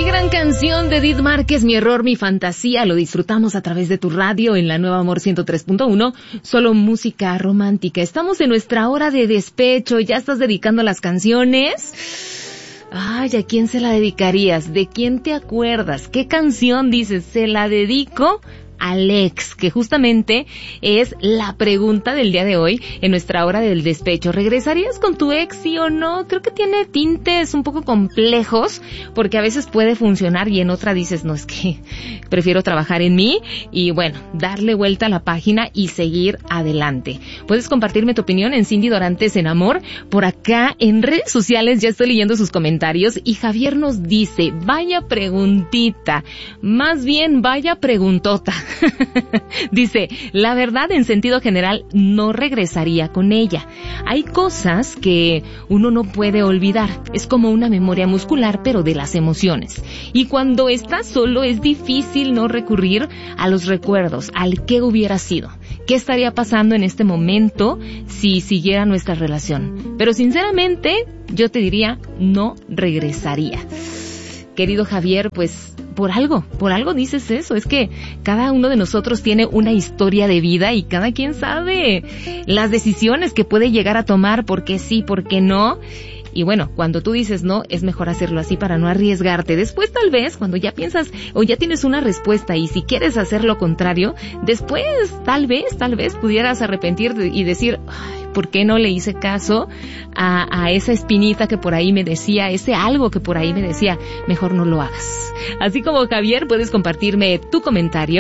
gran canción de Edith Márquez, Mi error, mi fantasía. Lo disfrutamos a través de tu radio en la Nueva Amor 103.1. Solo música romántica. Estamos en nuestra hora de despecho. ¿Ya estás dedicando las canciones? Ay, ¿a quién se la dedicarías? ¿De quién te acuerdas? ¿Qué canción dices? Se la dedico al ex, que justamente es la pregunta del día de hoy en nuestra hora del despecho. ¿Regresarías con tu ex, sí o no? Creo que tiene tintes un poco complejos, porque a veces puede funcionar y en otra dices, no, es que prefiero trabajar en mí y bueno, darle vuelta a la página y seguir adelante. Puedes compartirme tu opinión en Cindy Dorantes en Amor. Por acá en redes sociales ya estoy leyendo sus comentarios y Javier nos dice, vaya preguntita, más bien vaya preguntota. Dice, la verdad, en sentido general, no regresaría con ella. Hay cosas que uno no puede olvidar. Es como una memoria muscular, pero de las emociones. Y cuando estás solo, es difícil no recurrir a los recuerdos, al qué hubiera sido. ¿Qué estaría pasando en este momento si siguiera nuestra relación? Pero sinceramente, yo te diría, no regresaría. Querido Javier, pues por algo dices eso. Es que cada uno de nosotros tiene una historia de vida y cada quien sabe las decisiones que puede llegar a tomar, por qué sí, por qué no. Y bueno, cuando tú dices no, es mejor hacerlo así para no arriesgarte. Después tal vez, cuando ya piensas o ya tienes una respuesta y si quieres hacer lo contrario, después tal vez pudieras arrepentirte y decir, ay, ¿por qué no le hice caso a esa espinita que por ahí me decía, ese algo que por ahí me decía, mejor no lo hagas? Así como Javier, puedes compartirme tu comentario